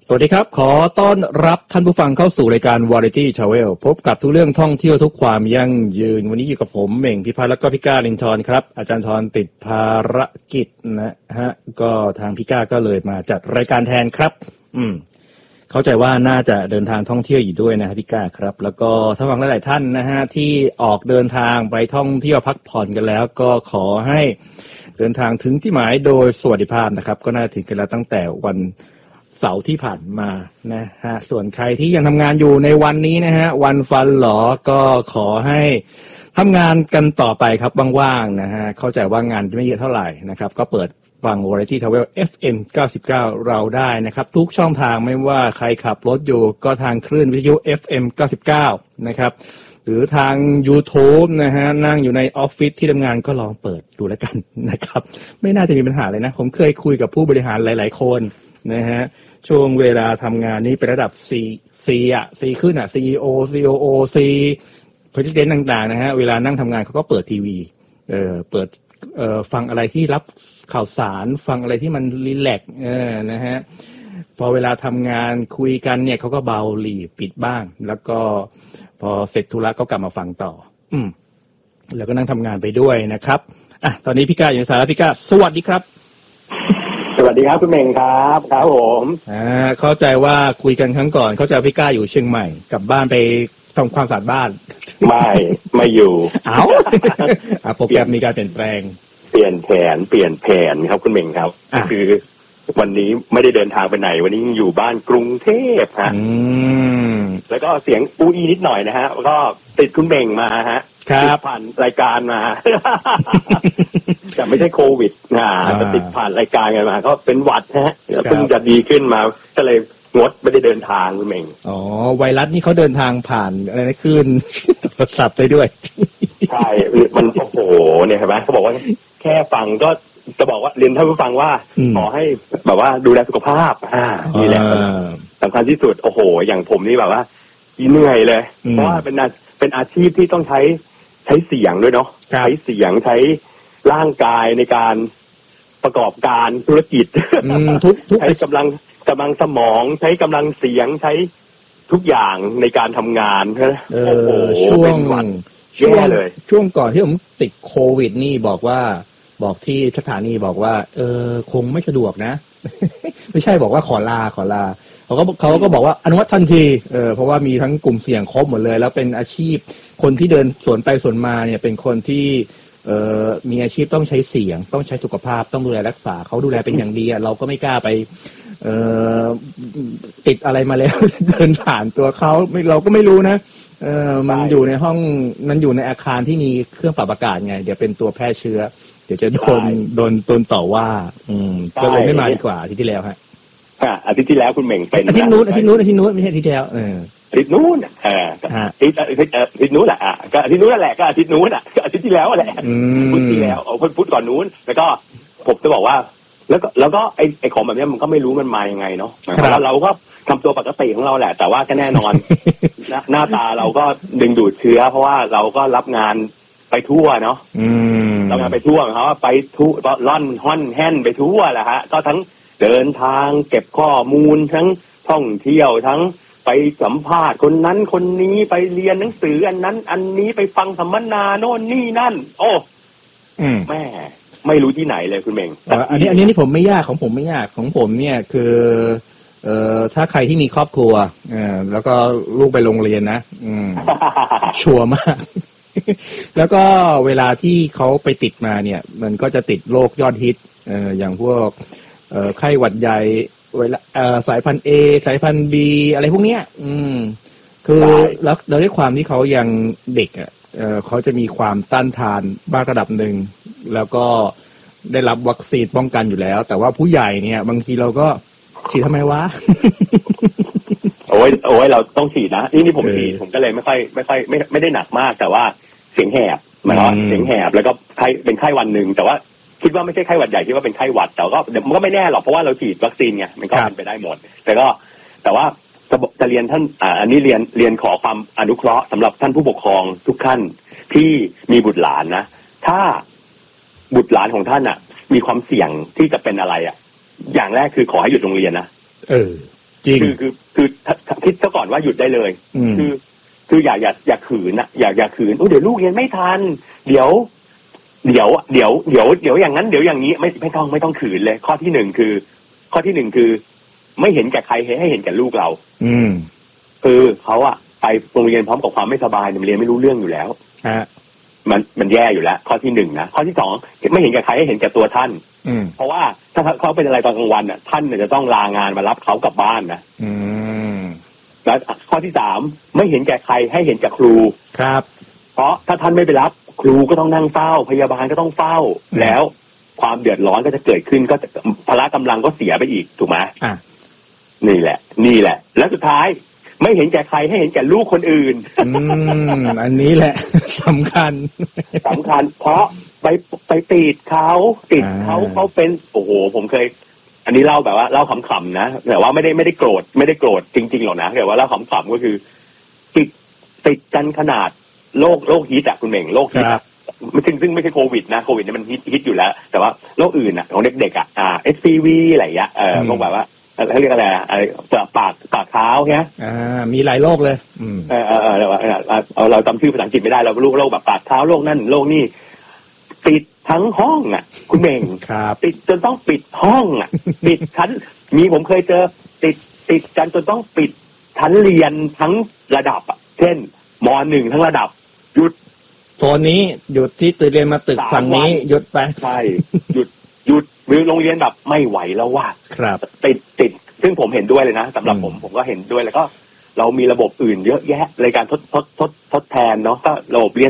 สวัสดีครับขอต้อนรับท่านผู้ฟังเข้าสู่รายการ Variety Travel พบกับทุกเรื่องท่องเที่ยวทุกความยั่งยืนวันนี้อยู่กับผมเหม่งพิพัฒน์แล้วก็พี่ก้าลินทร์ครับอาจารย์ธรติดภารกิจนะฮะก็ทางพี่ก้าก็เลยมาจัดรายการแทนครับเข้าใจว่าน่าจะเดินทางท่องเที่ยวอยู่ด้วยนะพี่ก้าครับแล้วก็ท่านฟังหลายๆท่านนะฮะที่ออกเดินทางไปท่องเที่ยวพักผ่อนกันแล้วก็ขอให้เดินทางถึงที่หมายโดยสวัสดิภาพนะครับก็น่าถึงกันแล้วตั้งแต่วันเสาร์ที่ผ่านมานะฮะส่วนใครที่ยังทำงานอยู่ในวันนี้นะฮะวันฟันหลอก็ขอให้ทำงานกันต่อไปครับว่างๆนะฮะเข้าใจว่างานไม่เยอะเท่าไหร่นะครับก็เปิดฟัง Variety Travel FM 99เราได้นะครับทุกช่องทางไม่ว่าใครขับรถอยู่ก็ทางคลื่นวิทยุ FM 99นะครับหรือทาง YouTube นะฮะนั่งอยู่ในออฟฟิศที่ทำงานก็ลองเปิดดูแล้วกันนะครับไม่น่าจะมีปัญหาเลยนะผมเคยคุยกับผู้บริหารหลายๆคนนะฮะช่วงเวลาทำงานนี้เป็นระดับ C อ่ะ C ขึ้นอ่ะ CEO COO C President ต่างๆนะฮะเวลานั่งทำงานเขาก็เปิดทีวีเปิดฟังอะไรที่รับข่าวสารฟังอะไรที่มันรีแลกซ์นะฮะพอเวลาทำงานคุยกันเนี่ยเขาก็เบาหลีปิดบ้างแล้วก็พอเสร็จธุระก็กลับมาฟังต่อแล้วก็นั่งทำงานไปด้วยนะครับอ่ะตอนนี้พี่ก้าอยู่ในสายแล้วพี่ก้าสวัสดีครับสวัสดีครับคุณเมงครับครับผมเข้าใจว่าคุยกันครั้งก่อนเข้าใจพี่ก้าอยู่เชียงใหม่กลับบ้านไปทำความสะอาดบ้านไม่อยู่โปรแกรมมีการเปลี่ยนแปลงเปลี่ยนแผนครับคุณเมงครับคือวันนี้ไม่ได้เดินทางไปไหนวันนี้อยู่บ้านกรุงเทพฮะแล้วก็เสียงอูอีนิดหน่อยนะฮะก็ติดคุณเมงมาฮะครับผ่านรายการมาแต่ไม่ใช่โควิดจะติดผ่านรายการกันมาก็เป็นหวัดฮะเพิ่งจะดีขึ้นมาก็เลยงดไม่ได้เดินทางคุณเมงอ๋อไวรัสนี่เขาเดินทางผ่านอะไรนะขึ้นโทรศัพท์ไปด้วยใช่มันโอ้โหเนี่ยเห็นไหมเขาบอกว่าแค่ฟังก็จะบอกว่าเรียนท่านผู้ฟังว่าขอให้แบบว่าดูแลสุขภาพนี่แหละสำคัญที่สุดโอ้โหอย่างผมนี่แบบว่าเหนื่อยเลยเพราะว่าเป็นอาชีพที่ต้องใช้เสียงด้วยเนาะใช้เสียงใช้ร่างกายในการประกอบการธุรกิจใช้กำลังสมองใช้กำลังเสียงใช้ทุกอย่างในการทำงานโอ้โหช่วงเลยช่วงก่อนที่ผมติดโควิดนี่บอกที่สถานีบอกว่าคงไม่สะดวกนะ ไม่ใช่บอกว่าขอลาเขาก็บอกว่าอนุมัติทันทีเพราะว่ามีทั้งกลุ่มเสี่ยงครบหมดเลยแล้วเป็นอาชีพคนที่เดินสวนไปสวนมาเนี่ยเป็นคนที่มีอาชีพต้องใช้เสียงต้องใช้สุขภาพต้องดูแลรักษาเขาดูแลเป็นอย่างดีเราก็ไม่กล้าไปติดอะไรมาแล้ว เดินผ่านตัวเขาเราก็ไม่รู้นะมันอยู่ในห้องมันอยู่ในอาคารที่มีเครื่องปรับอากาศไงเดี๋ยวเป็นตัวแพร่เชื้อเดี๋ยวจะโดนต่อว่าก็เลยไม่มาดีกว่าอาทิตย์ที่แล้วฮะอาทิตย์ที่แล้วคุณเหม่งเป็นอาทิตย์นู้นไม่ใช่อาทิตย์ที่แล้วอาทิตย์นู้นอาทิตย์นู้นแหละก็อาทิตย์นู้นแหละก็อาทิตย์นู้นก็อาทิตย์ที่แล้วแหละพุธที่แล้วเอาพุธก่อนนู้นแล้วก็ผมจะบอกว่าแล้วก็ไอ้ของแบบนี้มันก็ไม่รู้มันมายังไงเนาะเราก็ทำตัวปกติของเราแหละแต่ว่าก็แน่นอนหน้าตาเราก็ดึงดูดเชื้อเพราะว่าเราก็รับงานไปทั่วเนาะเรางานไปทั่วเขาไปทั่วล่อนฮ่อนแห่นไปทั่วแหละฮะก็ทั้งเดินทางเก็บข้อมูลทั้งท่องเที่ยวทั้งไปสัมภาษณ์คนนั้นคนนี้ไปเรียนหนังสืออันนั้นอันนี้ไปฟังสัมมนาโน่นนี่นั่นโอ้แม่ไม่รู้ที่ไหนเลยคุณเมงอันนี้ผมไม่ยากของผมไม่ยากของผมเนี่ยคือถ้าใครที่มีครอบครัวแล้วก็ลูกไปโรงเรียนนะชัวร์มาก แล้วก็เวลาที่เขาไปติดมาเนี่ยมันก็จะติดโรคยอดฮิตอย่างพวกไข้หวัดใหญ่สายพันธุ์ A สายพันธุ์ B อะไรพวกเนี้ยคือแล้วด้วยความที่เขายังเด็กเขาจะมีความต้านทานบ้างระดับหนึ่งแล้วก็ได้รับวัคซีนป้องกันอยู่แล้วแต่ว่าผู้ใหญ่เนี่ยบางทีเราก็ฉีดทำไมวะโอ้ยเราต้องฉีดนะนี่ผมฉีดผมก็เลยไม่ได้หนักมากแต่ว่าเสียงแหบหมายว่าเสียงแหบแล้วก็เป็นไข้วันหนึ่งแต่ว่าคิดว่าไม่ใช่ไข้หวัดใหญ่คิดว่าเป็นไข้หวัดแต่ก็มันก็ไม่แน่หรอกเพราะว่าเราฉีดวัคซีนไงมันก็เป็นไปได้หมดแต่ว่าจะเรียนท่านอันนี้เรียนขอความอนุเคราะห์สำหรับท่านผู้ปกครองทุกท่านที่มีบุตรหลานนะถ้าบุตรหลานของท่านมีความเสี่ยงที่จะเป็นอะไรอย่างแรกคือขอให้หยุดโรงเรียนนะจริงคือคิดซะก่อนว่าหยุดได้เลยคืออย่าขืนนะอย่าขืนเดี๋ยวลูกเรียนไม่ทันเดี๋ยวอย่างนั้นเดี๋ยวอย่างนี้ไม่ต้องขืนเลยข้อที่หนึ่งคือไม่เห็นแก่ใครให้เห็นแก่ลูกเราคือเขาอะไปโรงเรียนพร้อมกับความไม่สบายเรียนไม่รู้เรื่องอยู่แล้วมันแย่อยู่แล้วข้อที่หนึ่งนะข้อที่สองไม่เห็นแก่ใครให้เห็นแก่ตัวท่านเพราะว่าถ้าเขาเป็นอะไรตอนกลางวันอ่ะท่านจะต้องลางานมารับเขากลับบ้านนะแล้วข้อที่สามไม่เห็นแก่ใครให้เห็นแก่ครูครับเพราะถ้าท่านไม่ไปรับครูก็ต้องนั่งเฝ้าพยาบาลก็ต้องเฝ้าแล้วความเดือดร้อนก็จะเกิดขึ้นก็พละกำลังก็เสียไปอีกถูกไหมนี่แหละแล้วสุดท้ายไม่เห็นแก่ใครให้เห็นแก่ลูกคนอื่นอันนี้แหละสำคัญเพราะไปติดเขาเป็นโอ้โหผมเคยอันนี้เล่าแบบว่าเล่าขำๆนะแต่ว่าไม่ได้โกรธจริงๆหรอกนะแต่ว่าเล่าขำๆก็คือติดกันขนาดโรคฮิตอ่ะคุณเหม่งโรคฮิตซึ่งไม่ใช่โควิดนะโควิดนี่มันฮิตอยู่แล้วแต่ว่าโรคอื่นอ่ะของเด็กๆอ่ะHPV อะไรอย่างเงี้ยพวกแบบว่าเขาเรียกอะไรปากเท้าใช่ไหมมีหลายโรคเลยเราจำชื่อภาษาอังกฤษไม่ได้เราโรคแบบปากเท้าโรคนั่นโรคนี่ติดทั้งห้องอ่ะคุณเม่งติดจนต้องปิดห้องอ่ะปิดชั้นผมเคยเจอติดกันจนต้องปิดชั้นเรียนทั้งระดับอ่ะเช่นม.1 ทั้งระดับหยุดโซนนี้หยุดที่ตื่นเรียนมาตึกฝั่งนี้หยุดไปใช่หยุดโรงเรียนแบบไม่ไหวแล้วว่าครับติดซึ่งผมเห็นด้วยเลยนะสำหรับผมก็เห็นด้วยแล้วก็เรามีระบบอื่นเยอะแยะในการทดแทนเนาะก็ระบบเรียน